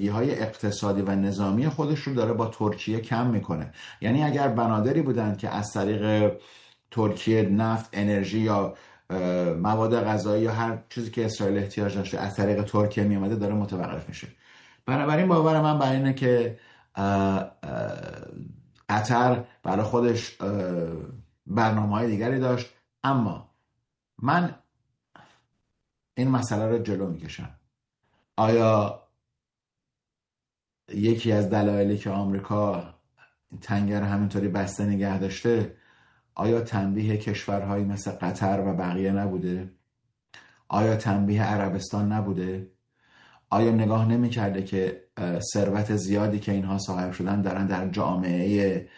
ویژگی‌های اقتصادی و نظامی خودش رو داره با ترکیه کم میکنه. یعنی اگر بنادری بودن که از طریق ترکیه نفت، انرژی یا مواد غذایی یا هر چیزی که اسرائیل احتیاج داشته از طریق ترکیه میومده، داره متوقف میشه. بنابراین باور من بر اینه که قطر برای خودش برنامه‌های دیگری داشت، اما من این مسئله رو جلو میکشم. آیا یکی از دلایلی که آمریکا تنگر همینطوری بسته نگه داشته، آیا تنبیه کشورهایی مثل قطر و بقیه نبوده؟ آیا تنبیه عربستان نبوده؟ آیا نگاه نمی کرده که ثروت زیادی که اینها صاحب شدن دارن در جامعه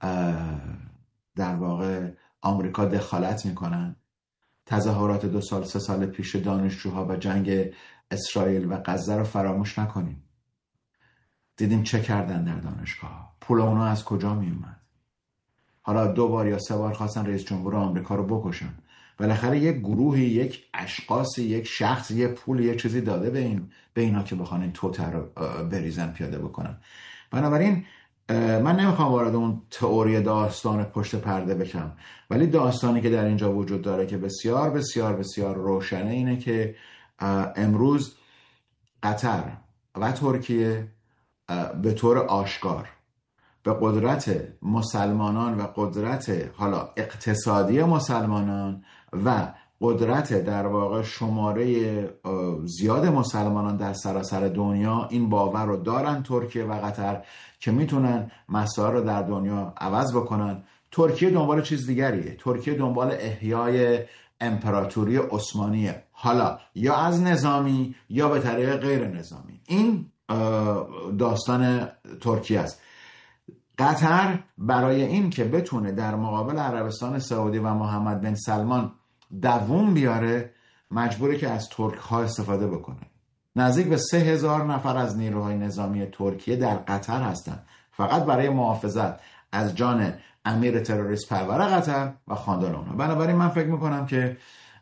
در واقع آمریکا دخالت میکنن؟ تظاهرات 2-3 سال پیش دانشجوها و جنگ اسرائیل و غزه رو فراموش نکنیم. دیدیم چه کردن در دانشگاه. پول اونا از کجا می اومد؟ حالا 2 بار یا 3 بار خواستن رئیس جمهور آمریکا رو بکشن. بالاخره یک گروهی، یک اشخاصی، یک شخص، یک پول، یک چیزی داده به اینا که بخوان این توتر رو بریزن، پیاده بکنن. بنابراین من نمیخوام وارد اون تئوری داستان پشت پرده بشم، ولی داستانی که در اینجا وجود داره که بسیار بسیار بسیار روشنه اینه که امروز قطر و ترکیه به طور آشکار به قدرت مسلمانان و قدرت حالا اقتصادی مسلمانان و قدرت در واقع شماره زیاد مسلمانان در سراسر دنیا این باور رو دارن، ترکیه و قطر، که میتونن مسائل رو در دنیا عوض بکنن. ترکیه دنبال چیز دیگریه. ترکیه دنبال احیای امپراتوری عثمانیه، حالا یا از نظامی یا به طریق غیر نظامی. این داستان ترکیه است. قطر برای این که بتونه در مقابل عربستان سعودی و محمد بن سلمان دووم بیاره، مجبوره که از ترک ها استفاده بکنه. نزدیک به 3000 نفر از نیروهای نظامی ترکیه در قطر هستن، فقط برای محافظت از جان امیر تروریست پرور قطر و خاندان اونها. بنابراین من فکر میکنم که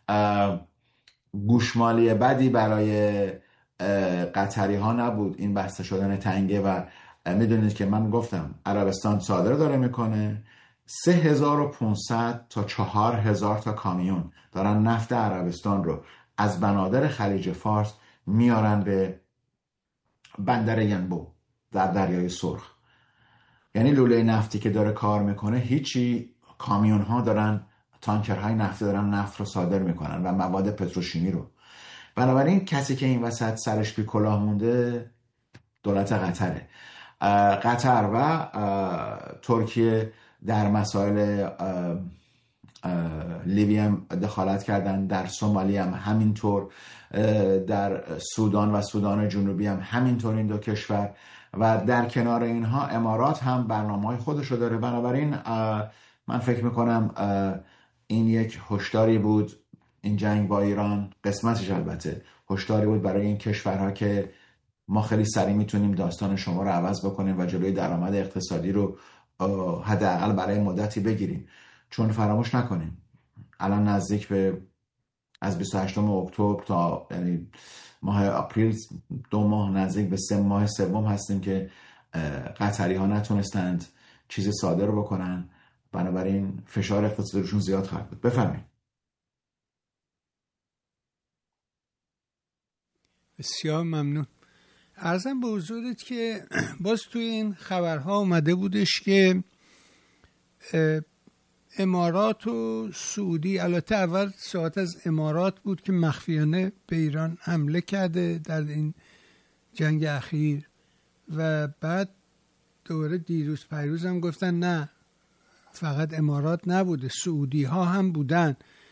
گوشمالی بدی برای قطری ها نبود این بسته شدن تنگه. و میدونید که من گفتم عربستان صادره داره میکنه، 3500 تا 4000 تا کامیون دارن نفت عربستان رو از بنادر خلیج فارس میارن به بندر ینبو در دریای سرخ. یعنی لوله نفتی که داره کار میکنه هیچی، کامیون ها دارن، تانکرهای نفتی دارن نفت رو صادر میکنن و مواد پتروشیمی رو. بنابراین کسی که این وسط سرش بی کلاه مونده دولت قطره. قطر و ترکیه در مسائل لیبی هم دخالت کردن، در سومالی هم همینطور، در سودان و سودان جنوبی هم همینطور این دو کشور، و در کنار اینها امارات هم برنامه‌های خودش رو داره. بنابراین من فکر میکنم این یک هشداری بود، این جنگ با ایران قسمتش البته هشداری بود برای این کشورها که ما خیلی سریع میتونیم داستان شما رو عوض بکنیم و جلوی درآمد اقتصادی رو حداقل برای مدتی بگیریم. چون فراموش نکنیم الان نزدیک به از 28 اکتبر تا یعنی ماه آپریل 2 ماه، نزدیک به 3 ماه سوم هستیم که قطری ها نتونستند چیز صادر بکنن. بنابراین فشار اقتصادی روشون زیاد خواهد بود. بفرمایید. بسیار ممنون. عرضم به حضورت که باز توی این خبرها اومده بودش که امارات و سعودی، البته اول صحبت از امارات بود که مخفیانه به ایران حمله کرده در این جنگ اخیر، و بعد دوباره دیروز پیروز هم گفتن نه فقط امارات نبوده، سعودی ها هم بودن.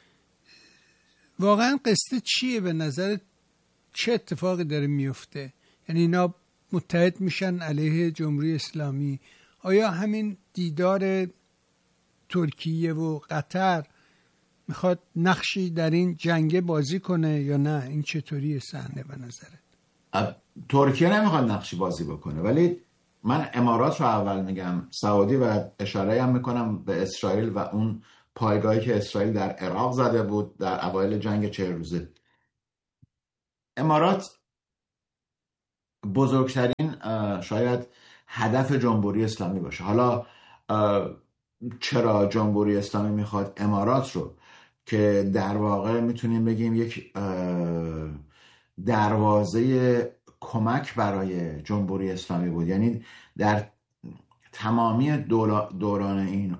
واقعا قصه چیه؟ به نظر چه اتفاقی داره میفته؟ یعنی اینا متحد میشن علیه جمهوری اسلامی؟ آیا همین دیدار ترکیه و قطر میخواد نقشی در این جنگ بازی کنه یا نه؟ این چطوریه صحنه به نظرت؟ ترکیه نمیخواد نقشی بازی بکنه، ولی من امارات رو اول میگم، سعودی، و اشاره هم میکنم به اسرائیل و اون پایگاهی که اسرائیل در عراق زده بود در اوایل جنگ 40 روزه. امارات بزرگترین شاید هدف جمهوری اسلامی باشه. حالا چرا جمهوری اسلامی میخواد امارات رو که در واقع میتونیم بگیم یک دروازه کمک برای جمهوری اسلامی بود، یعنی در تمامی دوران این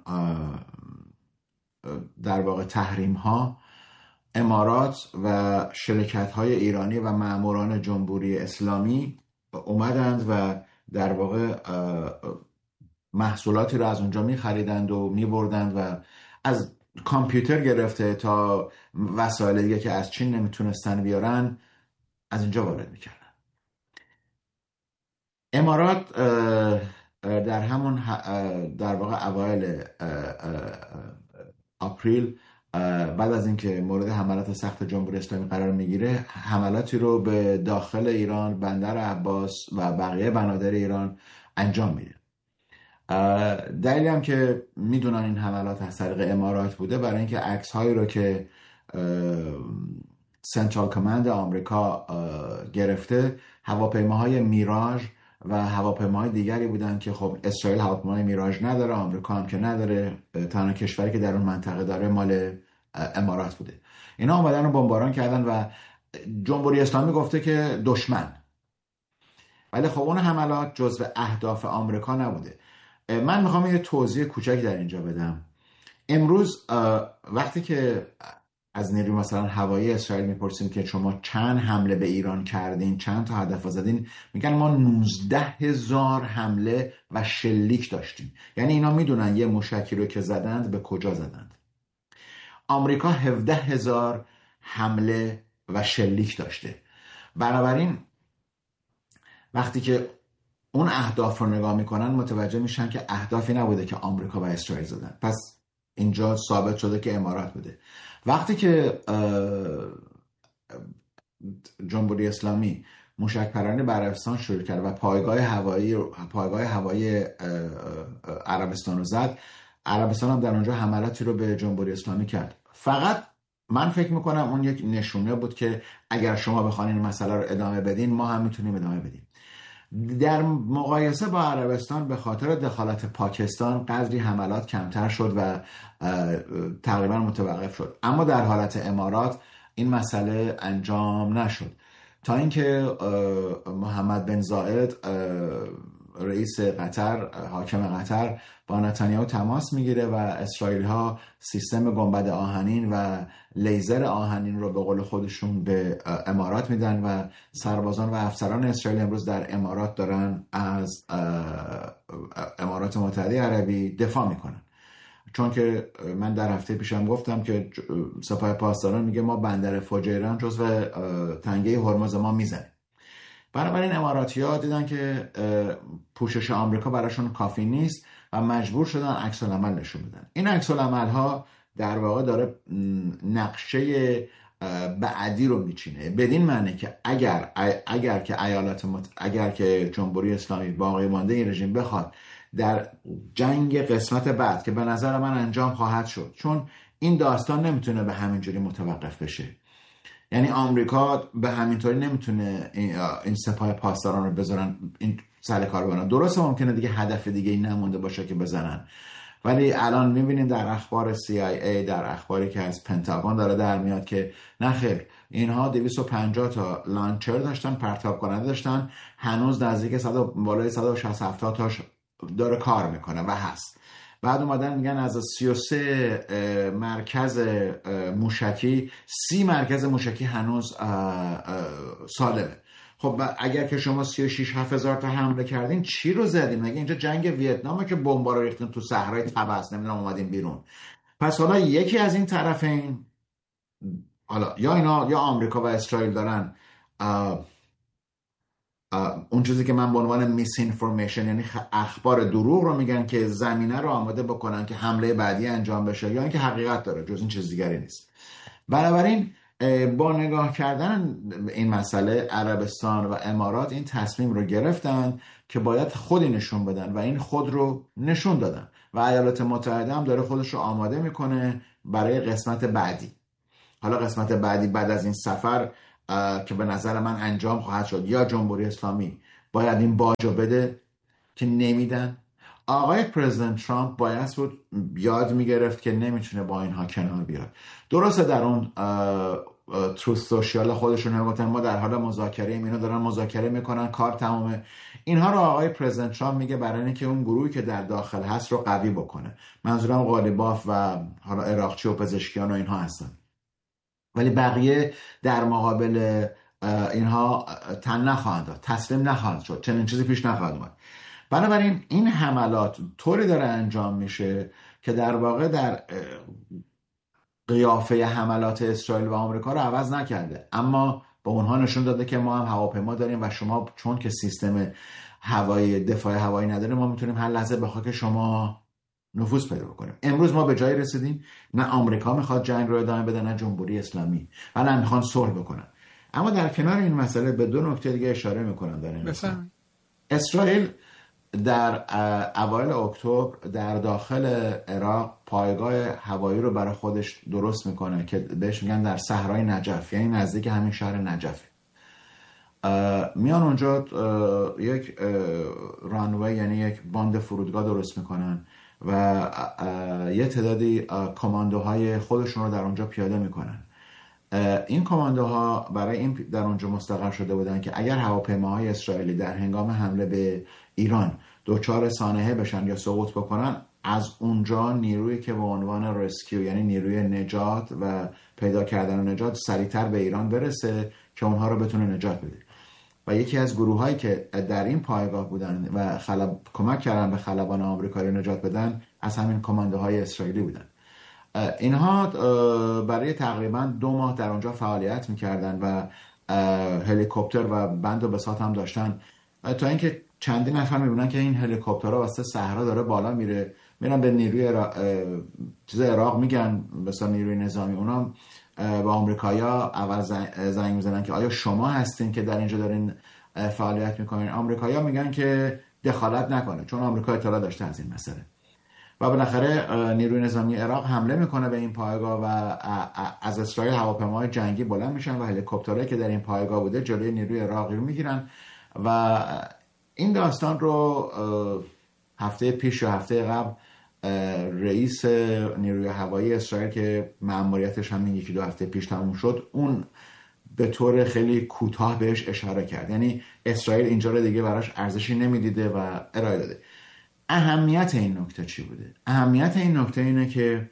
در واقع تحریم ها امارات و شرکت های ایرانی و ماموران جمهوری اسلامی اومدند و در واقع محصولاتی رو از اونجا می خریدند و می بردند و از کامپیوتر گرفته تا وسایل دیگه که از چین نمیتونستن بیارن از اینجا وارد میکردن. امارات در همون در واقع اوایل آپریل بعد از اینکه مورد حملات سخت جمهوری اسلامی قرار میگیره، حملاتی رو به داخل ایران، بندر عباس و بقیه بنادر ایران انجام میده. دلیلی هم که میدونن این حملات از طریق امارات بوده برای اینکه عکس هایی رو که سنترال کماند آمریکا گرفته هواپیماهای میراژ و هواپیماهای دیگری بودن که خب اسرائیل هواپیمای میراژ نداره، آمریکا هم که نداره، تنها کشوری که در اون منطقه داره مال امارات بوده. اینا اومدن رو بمباران کردن و جمهوری اسلامی گفته که دشمن، ولی خب اون حملات جزو اهداف آمریکا نبوده. من میخوام یه توضیح کوچک در اینجا بدم. امروز وقتی که از نیروی مثلا هوایی اسرائیل میپرسیم که شما چند حمله به ایران کردین، چند تا هدف زدین، میگن ما 19,000 حمله و شلیک داشتیم. یعنی اینا میدونن یه موشکی رو که زدند به کجا زدند. آمریکا 17,000 حمله و شلیک داشته. بنابراین وقتی که اون اهداف رو نگاه میکنن متوجه میشن که اهدافی نبوده که آمریکا و اسرائیل زدن. پس اینجا ثابت شده که امارات بوده. وقتی که جمهوری اسلامی موشک پرانی بر عربستان شروع کرد و پایگاه هوایی عربستان رو زد، عربستان هم در اونجا حملاتی رو به جمهوری اسلامی کرد. فقط من فکر میکنم اون یک نشونه بود که اگر شما بخواین این مسئله رو ادامه بدین ما هم میتونیم ادامه بدیم. در مقایسه با عربستان به خاطر دخالت پاکستان قدری حملات کمتر شد و تقریبا متوقف شد، اما در حالت امارات این مسئله انجام نشد تا اینکه محمد بن زاید رئیس قطر، حاکم قطر، با نتانیاهو تماس میگیره و اسرائیلی ها سیستم گنبد آهنین و لیزر آهنین رو به قول خودشون به امارات میدن و سربازان و افسران اسرائیل امروز در امارات دارن از امارات متحده عربی دفاع میکنن. چون که من در هفته پیشم گفتم که سپاه پاسداران میگه ما بندر فوجیران جزو تنگه هرمز ما میزنیم. بنابراین اماراتی‌ها دیدن که پوشش آمریکا براشون کافی نیست و مجبور شدن عکس العمل نشون بدن. این عکس العمل‌ها در واقع داره نقشه بعدی رو میچینه، بدین معنی که اگر که جمهوری اسلامی باقی مانده این رژیم بخواد در جنگ قسمت بعد که به نظر من انجام خواهد شد، چون این داستان نمیتونه به همینجوری متوقف بشه، یعنی آمریکا به همینطوری نمیتونه این سپاه پاسداران رو بذارن این سر کار ببرن. درسته ممکنه دیگه هدف دیگه ای نمونده باشه که بزنن، ولی الان میبینیم در اخبار CIA، در اخباری که از پنتاگون داره در میاد که نخیر، اینها 250 تا لانچر داشتن، پرتاب کننده داشتن، هنوز نزدیک بالای 160-170 تاش داره کار میکنه و هست. بعد اومدن میگن از 33 مرکز موشکی 30 مرکز موشکی هنوز سالمه. خب اگر که شما 36-7 هزار تا حمله کردین چی رو زدین؟ مگه اینجا جنگ ویتنامه که بمبا رو ریختین تو صحرای طبس نمیدونم اومدین بیرون؟ پس حالا یکی از این طرفین، حالا یا آمریکا و اسرائیل دارن اون چیزی که من به عنوان میس اینفورمیشن، یعنی اخبار دروغ رو میگن که زمینه رو آماده بکنن که حمله بعدی انجام بشه، یا اینکه حقیقت داره، جز این چیز دیگری نیست. بنابراین با نگاه کردن این مسئله عربستان و امارات این تصمیم رو گرفتن که باید خودی نشون بدن و این خود رو نشون دادن و ایالات متحده هم داره خودش رو آماده میکنه برای قسمت بعدی. حالا قسمت بعدی بعد از این سفر که به نظر من انجام خواهد شد، یا جمهوری اسلامی باید این باجو بده که نمیدن. آقای پرزیدنت ترامپ باید بود یاد میگرفت که نمیتونه با اینها کنار بیاد. درسته در اون تروث سوشیال خودشون میگفتن ما در حال مذاکره ایم، اینا دارن مذاکره میکنن، کار تمومه. اینها رو آقای پرزیدنت ترامپ میگه برای اینکه اون گروهی که در داخل هست رو قوی بکنه. منظورم قالیباف و حالا عراقچی و پزشکیان و اینها هستن، ولی بقیه در مقابل اینها تن نخواهند داد، تسلیم نخواهند شد، چنین چیزی پیش نخواهد اومد. بنابراین این حملات طوری داره انجام میشه که در واقع در قیافه حملات اسرائیل و آمریکا رو عوض نکرده، اما به اونها نشون داده که ما هم هواپیما داریم و شما چون که سیستم هوایی دفاع هوایی نداریم ما میتونیم هر لحظه به خاک شما نفوذ پیدا بکنیم. امروز ما به جایی رسیدیم نه آمریکا میخواد جنگ رو ادامه بده نه جمهوری اسلامی، ولی میخوان صلح بکنن. اما در کنار این مسئله به دو نکته دیگه اشاره میکنم. در این اسرائیل در اوایل اکتبر در داخل عراق پایگاه هوایی رو برای خودش درست میکنه که بهش میگن در صحرای نجف، یعنی نزدیک همین شهر نجف. میان اونجا یک رانوی یعنی یک باند فرودگاه درست میکنن و یه تعدادی کاماندوهای خودشون رو در اونجا پیاده میکنن. این کاماندوها برای این در اونجا مستقر شده بودن که اگر هواپیماهای اسرائیلی در هنگام حمله به ایران دچار سانحه بشن یا سقوط بکنن، از اونجا نیرویی که به عنوان رسکیو یعنی نیروی نجات و پیدا کردن و نجات سریعتر به ایران برسه که اونها رو بتونه نجات بده. و یکی از گروهایی که در این پایگاه بودن و کمک کردن به خلبان آمریکایی نجات بدن از همین کاماندوهای اسرائیلی بودن. اینها برای تقریبا 2 ماه در اونجا فعالیت میکردن و هلیکوپتر و بند و بساط هم داشتن، تا اینکه چندین نفر میبینن که این هلیکوپترها واسه صحرا داره بالا میرن به نیروی عراق میگن، مثلا نیروی نظامی، اونا به آمریکایی‌ها اول زنگ میزنن که آیا شما هستین که در اینجا دارین فعالیت میکنین؟ آمریکایی‌ها میگن که دخالت نکنه چون آمریکا اطلاع داشته از این مسئله. و بالاخره نیروی نظامی عراق حمله میکنه به این پایگاه و از اسرائیل هواپیماهای جنگی بلند میشن و هلیکوپترهایی که در این پایگاه بوده جلوی نیروی عراقی رو میگیرن. و این داستان رو هفته پیش یا هفته قبل رئیس نیروی هوایی اسرائیل که مأموریتش همین 1-2 هفته پیش تموم شد، اون به طور خیلی کوتاه بهش اشاره کرد. یعنی اسرائیل اینجا رو دیگه براش ارزشی نمیدیده و ارائه داده. اهمیت این نکته چی بوده؟ اهمیت این نکته اینه که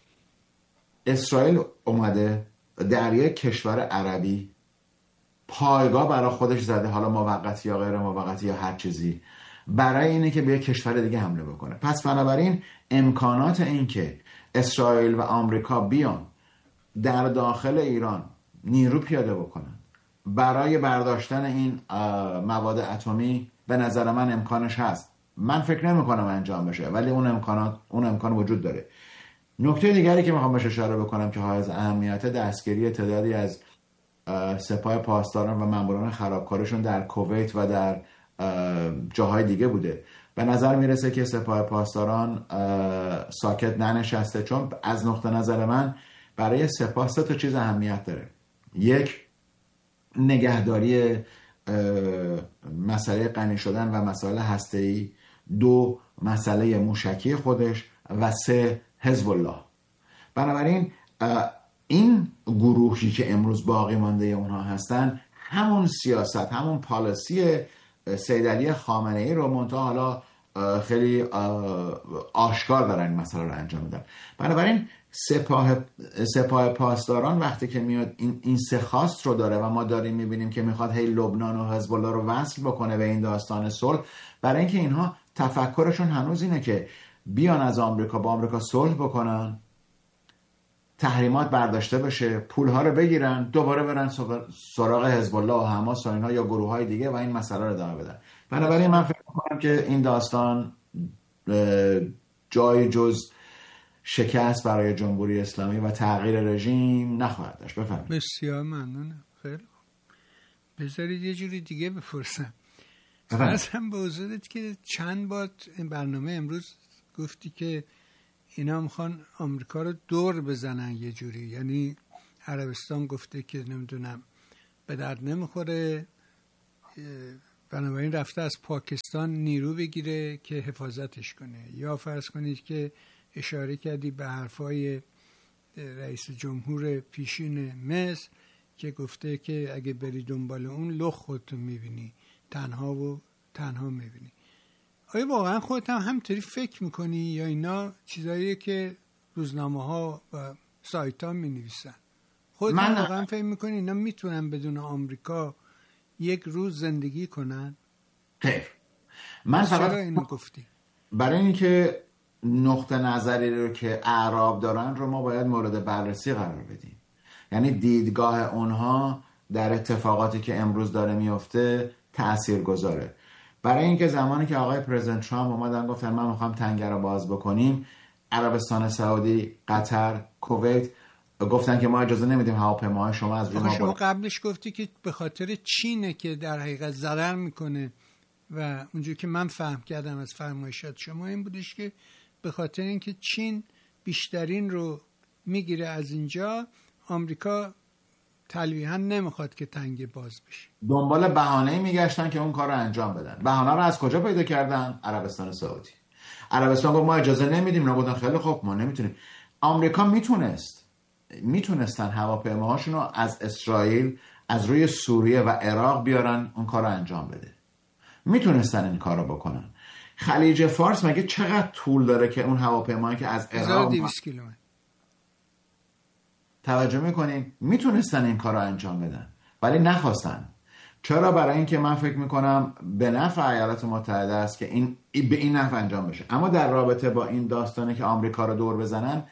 اسرائیل اومده در یک کشور عربی پایگاه برای خودش زده، حالا موقتی یا غیر موقتی یا هر چیزی، برای اینه که به یک کشور دیگه حمله بکنه. پس بنابراین امکانات این که اسرائیل و آمریکا بیان در داخل ایران نیرو پیاده بکنن برای برداشتن این مواد اتمی به نظر من امکانش هست. من فکر نمی کنم انجام بشه ولی اون امکان وجود داره. نکته دیگری که میخوام بهش اشاره بکنم که های از اهمیت دستگیری تعدادی از سپاه پاسداران و ماموران خرابکارشون در کویت و در جاهای دیگه بوده. به نظر میرسه که سپاه پاسداران ساکت ننشسته، چون از نقطه نظر من برای سپاه 3 چیز اهمیت داره. 1 نگهداری مسئله غنی شدن و مسائل هسته‌ای، 2 مسئله موشکی خودش و 3 حزب الله. بنابراین این گروهی که امروز باقی مانده اونها هستن همون سیاست، همون پالیسی سید علی خامنه‌ای رو منتها حالا خیلی آشکار دارن این مسئله رو انجام میدن. بنابراین سپاه پاسداران وقتی که میاد این 3 خواست رو داره و ما داریم میبینیم که میخواد هی لبنان و حزب الله رو وصل بکنه به این داستان صلح، برای اینکه اینها تفکرشون هنوز اینه که بیان از آمریکا با آمریکا صلح بکنن، تحریمات برداشته بشه، پولها رو بگیرن، دوباره برن سراغ حزب الله و حماس و اینها یا گروه‌های دیگه و این مسئله رو ادامه بدن. بنابراین من فکر می‌کنم که این داستان جای جز شکست برای جمهوری اسلامی و تغییر رژیم نخواهد داشت. بفرمایید. بسیار ممنونم. خیلی خوب. بذارید یه جوری دیگه بپرسم. مثلا به حضورت که چند بار این برنامه امروز گفتی که اینا میخوان آمریکا رو دور بزنن یه جوری، یعنی عربستان گفته که نمیدونم به درد نمیخوره بنابراین رفته از پاکستان نیرو بگیره که حفاظتش کنه. یا فرض کنید که اشاره کردی به حرفای رئیس جمهور پیشین مصر که گفته که اگه بری دنبال اون لخ خودتون میبینی، تنها و تنها میبینی. آیا واقعا خودت هم همینطوری فکر میکنی یا اینا چیزاییه که روزنامه ها و سایت ها مینویسن؟ خودت هم واقعا فکر میکنی اینا میتونن بدون آمریکا یک روز زندگی کنن؟ خیر، من فقط اینو گفتی برای اینکه نقطه نظری رو که اعراب دارن رو ما باید مورد بررسی قرار بدیم. یعنی دیدگاه اونها در اتفاقاتی که امروز داره میفته تأثیر گذاره. برای اینکه زمانی که آقای پرزیدنت ترامپ اومدن گفتن من میخوام تنگه رو باز بکنیم، عربستان سعودی، قطر، کویت گفتن که ما اجازه نمیدیم هواپیماهای شما از روی ما شما قبلش گفتی که به خاطر چینه که در حقیقت ضرر میکنه و اونجوری که من فهم کردم از فرمایشات شما این بودش که به خاطر اینکه چین بیشترین رو میگیره از اینجا، آمریکا تلویحا نمیخواد که تنگه باز بشه. دنبال بهانه‌ای میگشتن که اون کار رو انجام بدن. بهانه رو از کجا پیدا کردن؟ عربستان سعودی. عربستان گفت ما اجازه نمیدیم. نگفتن خیلی خوب ما نمیتونیم. آمریکا میتونستن هواپیماهاشون رو از اسرائیل از روی سوریه و عراق بیارن اون کار رو انجام بده. میتونستن این کار رو بکنن. خلیج فارس مگه چقدر طول داره که اون هواپیمایی که از عراق 1200 کیلومتر. توجه میکنین؟ میتونستن این کار رو انجام بدن ولی نخواستن. چرا؟ برای اینکه من فکر میکنم به نفع ایالات متحده است که این به این نفع انجام بشه. اما در رابطه با این داستانه که آمریکا رو دور بزنن،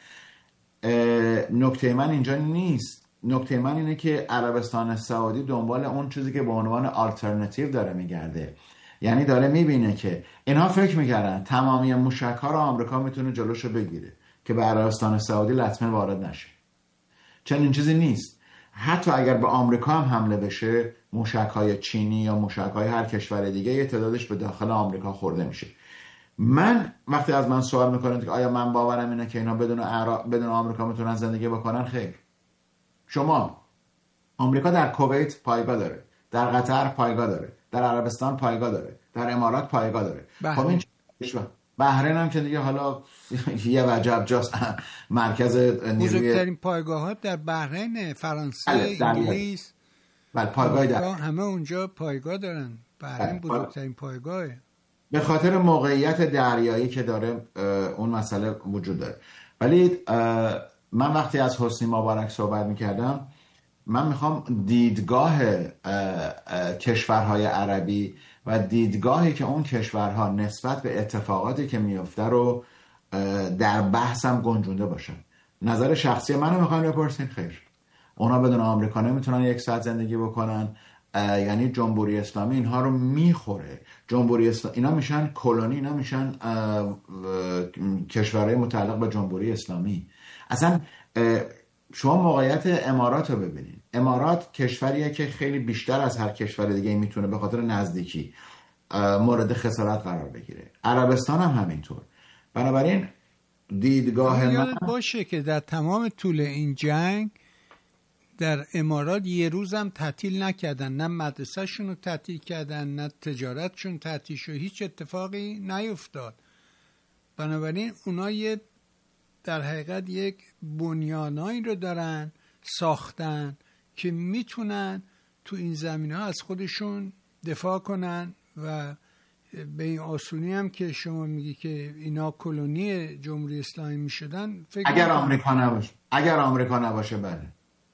نکته من اینجا نیست. نکته من اینه که عربستان سعودی دنبال اون چیزی که به عنوان آلترناتیو داره میگرده. یعنی داره میبینه که اینها فکر میکردن تمامی موشک‌ها رو آمریکا میتونه جلوشو بگیره که به عربستان سعودی لطمه وارد نشه. چنین چیزی نیست. حتی اگر به آمریکا هم حمله بشه، موشک‌های چینی یا موشک‌های هر کشور دیگه یه تعدادش به داخل آمریکا خورده میشه. من وقتی از من سوال میکنند که آیا من باورم اینه که اینا بدون آمریکا میتونن زندگی بکنن، خیر. شما آمریکا در کویت پایگاه داره، در قطر پایگاه داره، در عربستان پایگاه داره، در امارات پایگاه داره. خب این بحرین هم که دیگه حالا یه وجب جاست مرکز بزرگترین پایگاهات در بحرین، فرانسه، انگلیس، بله پایگاه داره، همه اونجا پایگاه دارن. بحرین بزرگترین پایگاهه. به خاطر موقعیت دریایی که داره اون مسئله وجود داره. ولی من وقتی از حسنی مبارک صحبت میکردم، من میخوام دیدگاه کشورهای عربی و دیدگاهی که اون کشورها نسبت به اتفاقاتی که میفته رو در بحثم گنجونده باشن. نظر شخصی منو میخوام بپرسین، خیر. اونا بدون آمریکا نمیتونن یک ساعت زندگی بکنن. یعنی جمهوری اسلامی اینها رو میخوره. جمهوری اسلامی اینا میشن کلونی، اینا میشن کشورهای متعلق به جمهوری اسلامی. اصلا شما موقعیت امارات رو ببینید. امارات کشوریه که خیلی بیشتر از هر کشور دیگه میتونه به خاطر نزدیکی مورد خسارت قرار بگیره. عربستان هم همینطور. بنابراین دیدگاه من یاد باشه که در تمام طول این جنگ در امارات یه روزم تعطیل نکردن، نه مدرسه شون رو تعطیل کردن، نه تجارتشون تعطیل شد، هیچ اتفاقی نیفتاد. بنابراین اونا در حقیقت یک بنیانایی رو دارن ساختن که میتونن تو این زمینه ها از خودشون دفاع کنن و به این آسونی هم که شما میگی که اینا کلونی جمهوری اسلامی میشدن اگر آمریکا نباشه بله.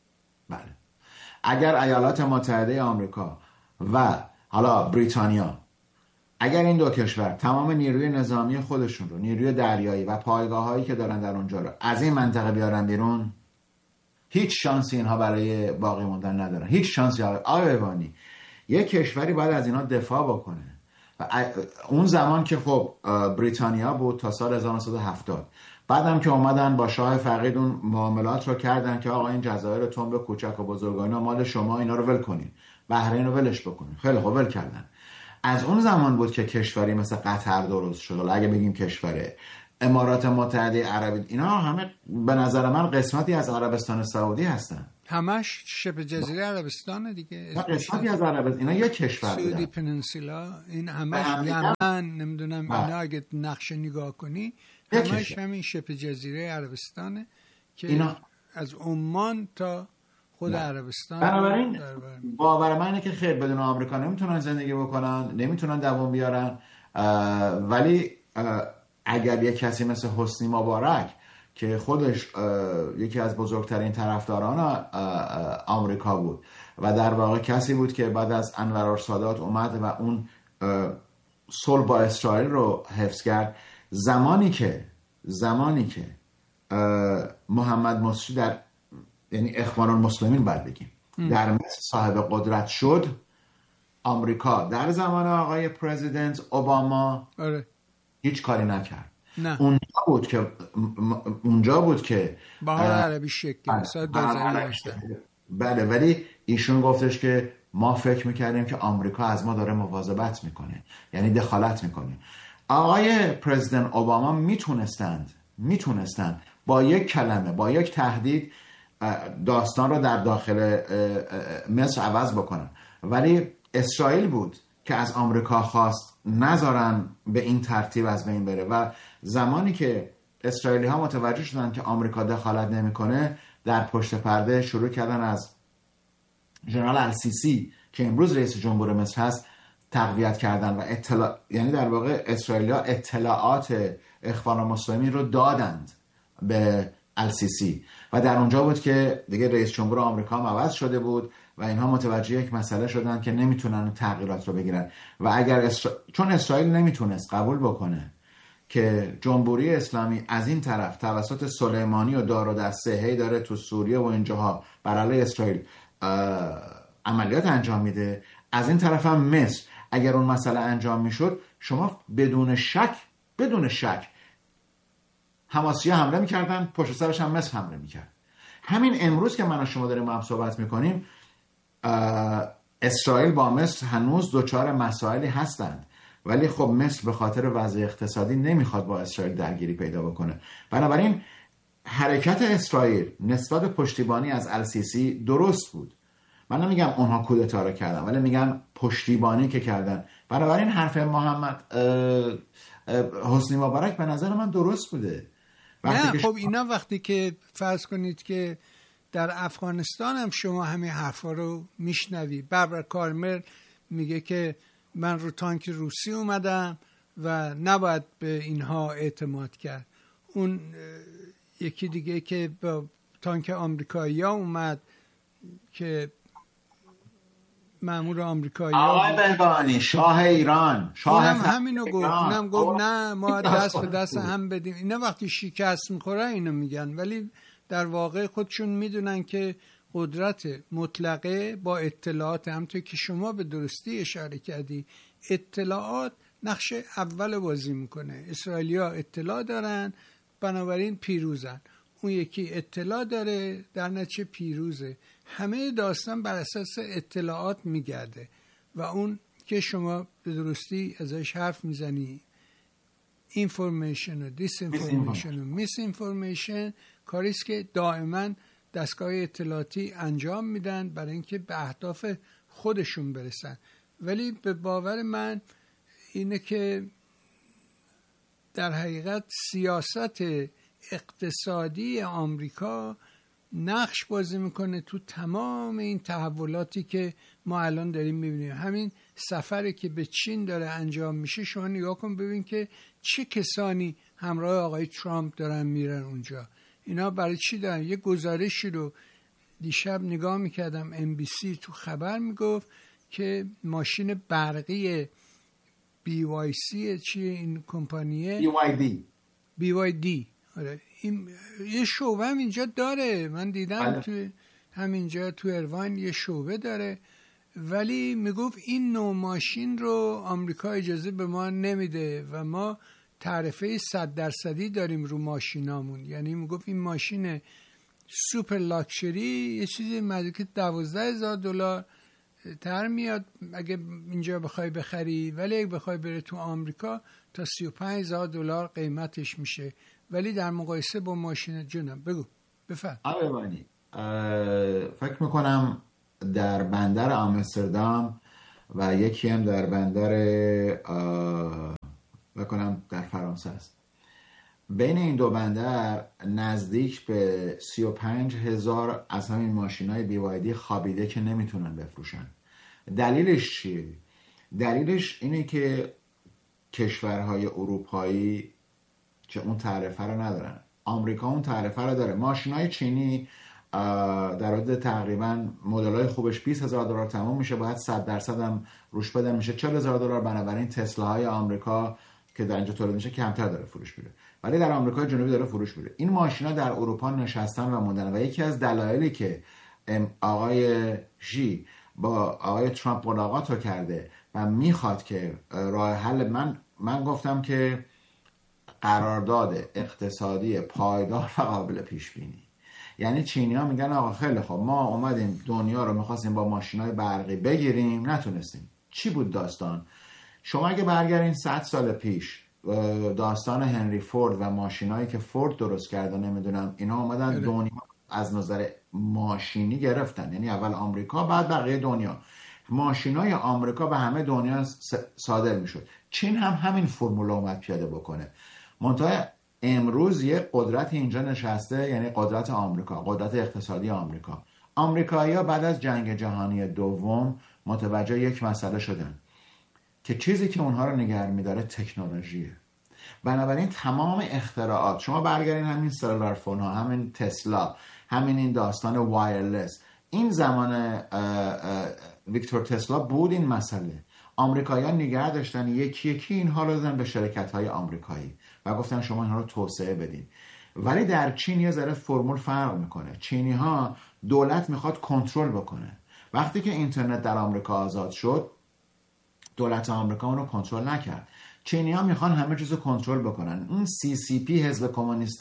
اگر ایالات متحده آمریکا و حالا بریتانیا، اگر این دو کشور تمام نیروی نظامی خودشون رو، نیروی دریایی و پایگاه‌هایی که دارن در اونجا رو از این منطقه بیارن بیرون، هیچ شانسی اینها برای باقی موندن ندارن. هیچ شانسی. آقای ایوانی، یک کشوری باید از اینا دفاع بکنه. و اون زمان که خب بریتانیا بود تا سال 1970، بعدم که اومدن با شاه فقید اون معاملات رو کردن که آقا این جزایر تنب کوچک و بزرگ اینا مال شما، اینا رو ول کنین، بحرین رو ولش بکنین. خیلی خوب ول کردن. از اون زمان بود که کشوری مثل قطر درست شد. اگه بگیم کشوره، امارات متحده عربی، اینا همه به نظر من قسمتی از عربستان سعودی هستن. همش شبه جزیره عربستان دیگه. قسمتی از عربستان، اینا یک کشور بودن. سعودی پنینسولا، این همش یمن، نمیدونم اینا اگه نقشه نگاه کنی همش همین شبه جزیره عربستانه که اینا از عمان تا خود عربستان. بنابراین باور من اینه که خیر بدون آمریکا نمیتونن زندگی بکنن، نمیتونن دوام بیارن، ولی اگر یک کسی مثل حسنی مبارک که خودش یکی از بزرگترین طرفداران آمریکا بود و در واقع کسی بود که بعد از انور سادات اومد و اون صلح با اسرائیل رو حفظ کرد، زمانی که محمد مرسی در یعنی اخوان المسلمین باید بگیم در مصر صاحب قدرت شد، آمریکا در زمان آقای پرزیدنت اوباما هیچ کاری نکرد. نه. اونجا بود که بهار عربی شکل بله، ولی ایشون گفتش که ما فکر میکردیم که آمریکا از ما داره مواظبت میکنه، یعنی دخالت میکنه. آقای پرزیدنت اوباما میتونستند با یک کلمه، با یک تهدید داستان رو در داخل مصر عوض بکنن، ولی اسرائیل بود که از آمریکا خواست نذارن به این ترتیب از بین بره و زمانی که اسرائیلی ها متوجه شدن که آمریکا دخالت نمیکنه، در پشت پرده شروع کردن از ژنرال السیسی که امروز رئیس جمهور مصر هست تقویت کردن و یعنی در واقع اسرائیلی ها اطلاعات اخوان المسلمین رو دادند به السیسی و در اونجا بود که دیگه رئیس جمهور آمریکا هم عوض شده بود و اینها متوجه یک مسئله شدن که نمیتونن تغییرات رو بگیرن و اگر چون اسرائیل نمیتونست قبول بکنه که جمهوری اسلامی از این طرف توسط سلیمانی و دار و دسته هی داره تو سوریه و اینجاها بر علیه اسرائیل عملیات انجام میده، از این طرف هم مصر اگر اون مسئله انجام میشد، شما بدون شک حماسی‌ها حمله میکردن، پشت سرش هم مصر حمله میکرد. همین امروز که من و شما داریم با هم صحبت میکنیم، اسرائیل با مصر هنوز دوچار مسائلی هستند، ولی خب مصر به خاطر وضع اقتصادی نمیخواد با اسرائیل درگیری پیدا بکنه. بنابراین حرکت اسرائیل نسبت به پشتیبانی از السیسی درست بود. من نمیگم اونها کودتا رو کردن، ولی میگم پشتیبانی که کردن. بنابراین حرف محمد حسنی مبارک به نظر من درست بوده. نه خب اینا وقتی که فرض کنید که در افغانستان هم شما همین حرفا رو میشنوی، بابر کارمل میگه که من رو تانک روسی اومدم و نباید به اینها اعتماد کرد. اون یکی دیگه که با تانک آمریکایی ها اومد که مأمور آمریکایی آقای بهبانی شاه ایران، اونم همینو گفت، اونم گفت نه ما دست به دست هم بدیم. اینا وقتی شکست میخوره اینو میگن، ولی در واقع خودشون میدونن که قدرت مطلقه با اطلاعات، همونطور که شما به درستی اشاره کردی، اطلاعات نقش اول بازی میکنه. اسرائیلیا اطلاع دارن، بنابراین پیروزن. اون یکی اطلاع داره، در نتیجه پیروزه. همه داستان بر اساس اطلاعات میگرده و اون که شما به درستی ازش حرف میزنی، اینفورمیشن و دیس اینفورمیشن و میس اینفورمیشن، کاریست که دائما دستگاه اطلاعاتی انجام میدن برای اینکه به اهداف خودشون برسن. ولی به باور من اینه که در حقیقت سیاست اقتصادی آمریکا نقش بازی میکنه تو تمام این تحولاتی که ما الان داریم میبینیم. همین سفری که به چین داره انجام میشه، شما نگاه کن ببین که چه کسانی همراه آقای ترامپ دارن میرن اونجا. اینا برای چی دارن؟ یه گزارشی رو دیشب نگاه میکردم، NBC تو خبر میگفت که ماشین برقی BYD چیه این کمپانیه؟ BYD. آره این یه شعبه هم اینجا داره، من دیدم تو همینجا تو اروین یه شعبه داره، ولی میگفت این نوع ماشین رو آمریکا اجازه به ما نمیده و ما تعرفه 100% داریم رو ماشینامون. یعنی میگفت این ماشین سوپر لاکچری یه چیزی نزدیک $12,000 تر میاد اگه اینجا بخوای بخری، ولی اگه بخوای بره تو آمریکا تا $35,000 قیمتش میشه. ولی در مقایسه با ماشین جونم بگو بفرم. فکر میکنم در بندر آمستردام و یکی هم در بندر بکنم در فرانسه است. بین این دو بندر نزدیک به 35,000 از همین ماشینای BYD خوابیده که نمیتونن بفروشن. دلیلش چیه؟ دلیلش اینه که کشورهای اروپایی که اون تعرفه رو ندارن، آمریکا اون تعرفه رو داره. ماشینای چینی در حدود تقریبا مدل‌های خوبش $20,000 تمام میشه، باید 100% هم روش بدن، میشه $40,000. بنابراین تسلاهای آمریکا که در اینجا تولید میشه کمتر داره فروش میره، ولی در آمریکای جنوبی داره فروش میره. این ماشینا در اروپا نشستن و موندن و یکی از دلایلی که آقای ژی با آقای ترامپ ملاقات رو کرده و میخواد که راه حل، من گفتم که قرارداد اقتصادی پایدار و قابل پیش بینی. یعنی چینی‌ها میگن آقا خیلی خوب، ما اومدیم دنیا رو میخواستیم با ماشینای برقی بگیریم، نتونستیم. چی بود داستان؟ شما اگه برگردین 100 سال پیش، داستان هنری فورد و ماشینایی که فورد درست کرده، نمیدونم اینا اومدن دنیا از نظر ماشینی گرفتن، یعنی اول آمریکا بعد بقیه دنیا. ماشینای آمریکا به همه دنیا صادر میشد. چین هم همین فرمول اومد پیاده بکنه. منتها امروز یه قدرت اینجا نشسته، یعنی قدرت آمریکا، قدرت اقتصادی آمریکا. آمریکایی‌ها بعد از جنگ جهانی دوم متوجه یک مسئله شدن که چیزی که اونها رو نگه می‌داره تکنولوژیه. بنابراین تمام اختراعات، شما برگردین همین سلولار فون ها، همین تسلا، همین این داستان وایرلس، این زمان ویکتور تسلا بود این مسئله. آمریکایی‌ها نگه داشتن، یکی یکی اینها رو دادن به شرکت‌های آمریکایی و گفتن شما اینها رو توسعه بدین. ولی در چین یه ذره فرمول فرق میکنه. چینی‌ها دولت میخواد کنترل بکنه. وقتی که اینترنت در آمریکا آزاد شد، دولت آمریکا اون رو کنترل نکرد. چینی‌ها میخوان همه چیز رو کنترل بکنن. اون CCP، حزب کمونیست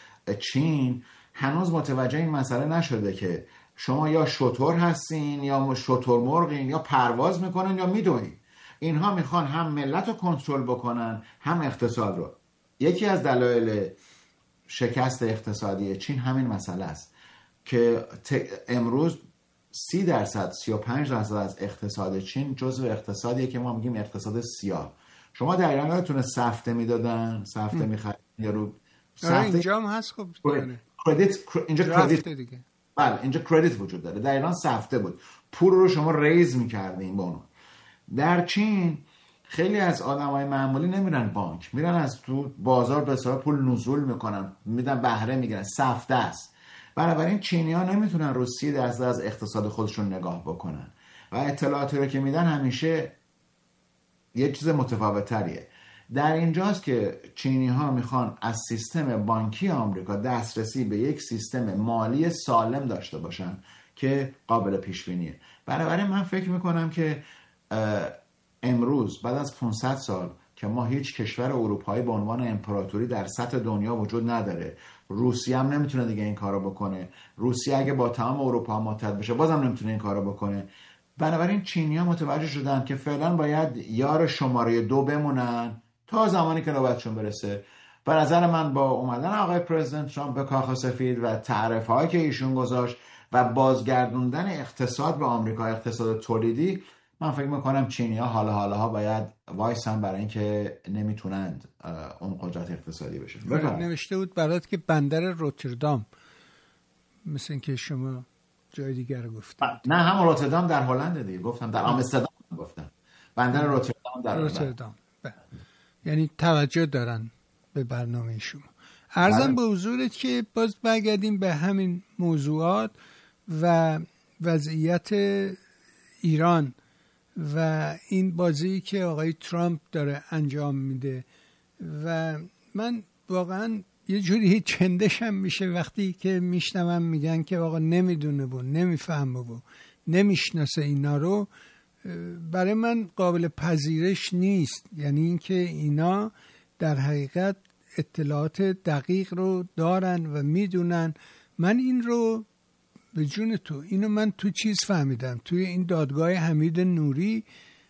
چین، هنوز متوجه این مسئله نشده که شما یا شتر هستین یا شترمرغین، یا پرواز میکنن یا میدوین. اینها میخوان هم ملت رو کنترل بکنن هم اقتصاد رو. یکی از دلایل شکست اقتصادی چین همین مسئله است که امروز 30%، 35% از اقتصاد چین جزو اقتصادیه که ما میگیم اقتصاد سیاه. شما در ایران یادتونه سفته میدادن، سفته میخرید یا رو سفته اینجا هم هست. خب کردیت، اینجا کردیت دیگه. بله اینجا کردیت وجود داره. در ایران سفته بود، پول رو شما ریز میکردین با اون. در چین خیلی از آدمای معمولی نمیرن بانک، میرن از تو بازار به حساب پول نزول میکنن، میدن بهره میگیرن، سفته است. بنابراین چینی‌ها نمیتونن رو 30% از اقتصاد خودشون نگاه بکنن و اطلاعاتی رو که میدن همیشه یه چیز متفاوت‌تریه. در اینجاست که چینی‌ها میخوان از سیستم بانکی آمریکا دسترسی به یک سیستم مالی سالم داشته باشن که قابل پیش بینیه. بنابراین من فکر میکنم که امروز بعد از 500 سال که ما هیچ کشور اروپایی به عنوان امپراتوری در سطح دنیا وجود نداره، روسیه هم نمیتونه دیگه این کارو بکنه. روسیه اگه با تمام اروپا متحد بشه بازم نمیتونه این کارو بکنه. بنابراین چینی‌ها متوجه شدن که فعلا باید یار شماره 2 بمونن تا زمانی که نوبتشون برسه. به نظر من با اومدن آقای پرزیدنت ترامپ به کاخ سفید و تعرفه‌هایی که ایشون گذاشت و بازگردوندن اقتصاد به آمریکا، اقتصاد تولیدی، من فکر میکنم چینی‌ها حالا باید وایسن برای اینکه نمیتونند اون قدرت اقتصادی بشن. نوشته بود برات که بندر روتردام، مثل اینکه شما جای دیگر رو گفتید. نه، هم روتردام در هلند دیگه، گفتم در آمستردام گفتم. بندر روتردام در روتردام. یعنی توجه دارن به برنامه شما. عرضم به حضورت که باز برگردیم به همین موضوعات و وضعیت ایران و این بازی که آقای ترامپ داره انجام میده و من واقعا یه جوری چندشم میشه وقتی که میشنوم میگن که آقا نمیدونه و نمیفهمه و نمیشناسه اینا رو. برای من قابل پذیرش نیست. یعنی اینکه اینا در حقیقت اطلاعات دقیق رو دارن و میدونن. من این رو به جون تو، اینو من تو چیز فهمیدم، توی این دادگاه حمید نوری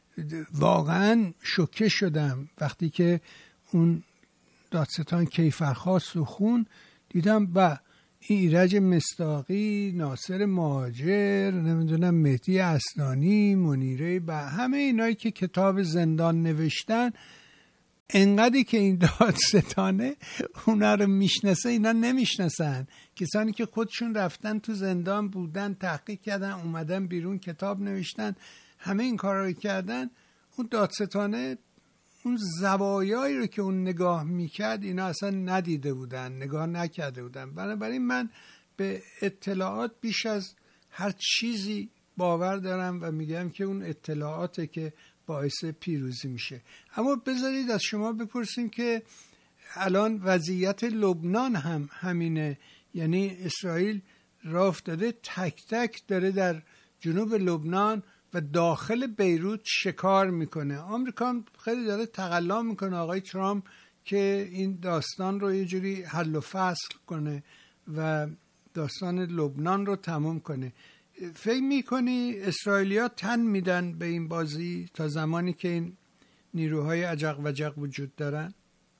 واقعا شوکه شدم وقتی که اون دادستان کیفرخواست و خون دیدم و ایرج مصداقی، ناصر مهاجر، نمیدونم مهدی اسنانی، منیره همه اینایی که کتاب زندان نوشتن، انقدری که این دادستانه اونا رو میشناسه اینا نمیشناسن. کسانی که خودشون رفتن تو زندان بودن، تحقیق کردن، اومدن بیرون، کتاب نوشتن، همه این کارا رو کردن، اون دادستانه اون زوایایی رو که اون نگاه میکرد اینا اصلا ندیده بودن، نگاه نکرده بودن. بنابراین من به اطلاعات بیش از هر چیزی باور دارم و میگم که اون اطلاعاته که باعث پیروزی میشه. اما بذارید از شما بپرسیم که الان وضعیت لبنان هم همینه، یعنی اسرائیل راه افتاده تک تک داره در جنوب لبنان و داخل بیروت شکار میکنه. آمریکا خیلی داره تقلا میکنه، آقای ترامپ، که این داستان رو یه جوری حل و فصل کنه و داستان لبنان رو تموم کنه. فکر میکنی اسرائیلیا تن میدن به این بازی تا زمانی که این نیروهای عجق و جق وجود دارن؟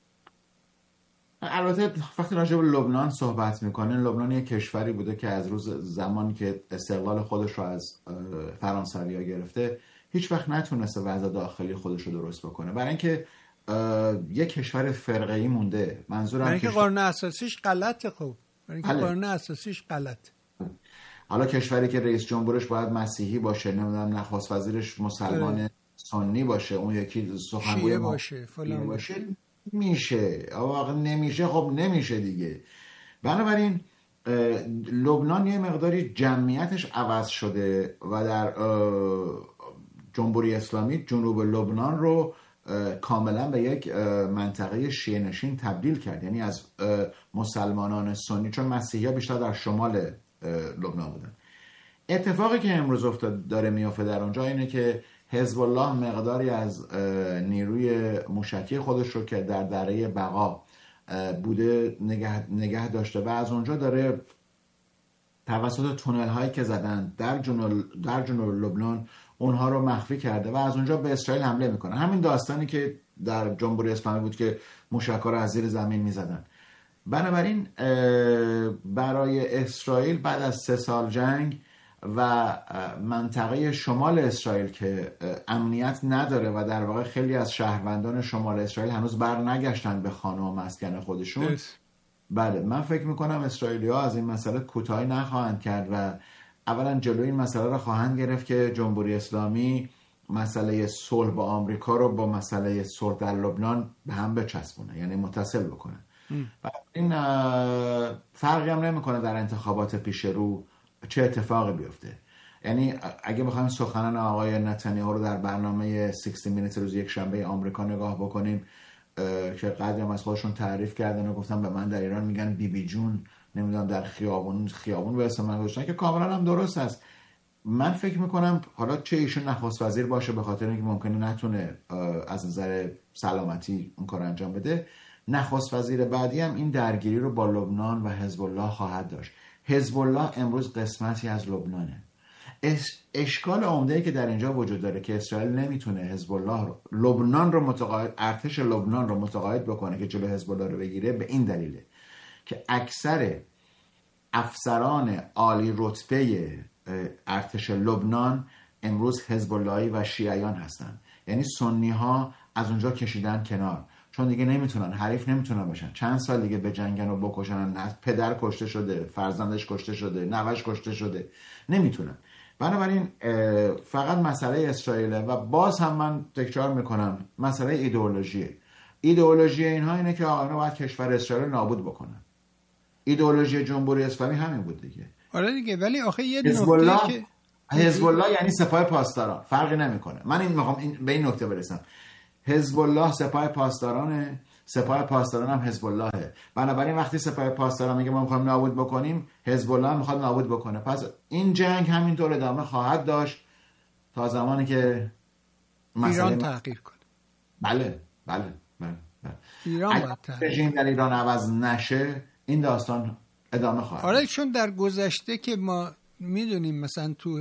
البته وقتی راجع به لبنان صحبت میکنه، لبنان یک کشوری بوده که از روز زمانی که استقلال خودش رو از فرانسوی‌ها گرفته هیچ وقت نتونسته وضع داخلی خودش رو درست بکنه، برای اینکه یک کشور فرقه‌ای مونده. منظورم برای اینکه قانون اساسیش غلطه. خب برای اینکه قانون اساسیش غلطه. حالا کشوری که رئیس جمهورش باید مسیحی باشه، نمیدونم نخست وزیرش مسلمان سنی باشه، اون یکی سخنگوی باشه، فلان باشه، میشه. واقعا نمیشه، خب نمیشه دیگه. بنابراین لبنان یه مقداری جمعیتش عوض شده و در جمهوری اسلامی جنوب لبنان رو کاملا به یک منطقه شیعه نشین تبدیل کرد، یعنی از مسلمانان سنی، چون مسیحی ها بیشتر در شمال لبنان بودن. اتفاقی که امروز داره میافته در اونجا اینه که حزب الله مقداری از نیروی موشکی خودش رو که در دره بقا بوده نگه داشته و از اونجا داره توسط تونل هایی که زدن در جنوب لبنان اونها رو مخفی کرده و از اونجا به اسرائیل حمله میکنه. همین داستانی که در جمهوری اسلامی بود که موشک‌ها رو از زیر زمین میزدن. بنابراین برای اسرائیل بعد از 3 سال جنگ و منطقه شمال اسرائیل که امنیت نداره و در واقع خیلی از شهروندان شمال اسرائیل هنوز بر نگشتن به خانه و مسکن خودشون، بله من فکر میکنم اسرائیلی‌ها از این مسئله کوتاهی نخواهند کرد و اولا جلوی این مسئله رو خواهند گرفت که جمهوری اسلامی مسئله صلح با آمریکا رو با مسئله صلح در لبنان به هم بچسبونه، یعنی متصل بکنه. و این فرقی هم نمیکنه در انتخابات پیش رو چه اتفاقی بیفته. یعنی اگه بخوایم سخنان آقای نتانیاهو رو در برنامه 60 Minutes روز یک شنبه آمریکا نگاه بکنیم که قدری هم از خودشون تعریف کردن و گفتن به من در ایران میگن بی بی جون، نمیدونم در خیابون به اسم من گذاشتن، که کاملا هم درست است. من فکر میکنم حالا چه ایشون نخست وزیر باشه به خاطر اینکه ممکنه نتونه از نظر سلامتی اون کار انجام بده، نخست وزیر بعدی هم این درگیری رو با لبنان و حزب الله خواهد داشت. حزب الله امروز قسمتی از لبنانه. اشکال عمده‌ای که در اینجا وجود داره که اسرائیل نمیتونه حزب الله رو ارتش لبنان رو متقاعد بکنه که جلو حزب الله رو بگیره، به این دلیله که اکثر افسران عالی رتبه ارتش لبنان امروز حزب اللهی و شیعیان هستن، یعنی سنی ها از اونجا کشیدن کنار، چون دیگه نمیتونن، حریف نمیتونن باشن. چند سال دیگه به جنگن و بکشن، پدر کشته شده، فرزندش کشته شده، نوش کشته شده، نمیتونن. بنابراین فقط مسئله اسرائیل و باز هم من تکرار میکنم مسئله ایدئولوژی اینها اینه که آقایان باید کشور اسرائیل نابود بکنن. ایدئولوژی جمهوری اسلامی همین بود دیگه. آره دیگه، ولی آخه یه نکته که حزب الله یعنی سپاه پاسداران، فرقی نمیکنه. من میخوام به این نکته برسم. حزب الله سپاه پاسدارانه، سپاه پاسداران هم حزب اللهه. بنابراین وقتی سپاه پاسداران میگه ما میخوایم نابود بکنیم، حزب الله میخواد نابود بکنه. پس این جنگ همینطور ادامه خواهد داشت تا زمانی که ایران تغییر کنه. بله. ایران باید رژیم در ایران عوض نشه، این داستان ادامه خواهد. آره، چون در گذشته که ما میدونیم مثلا تو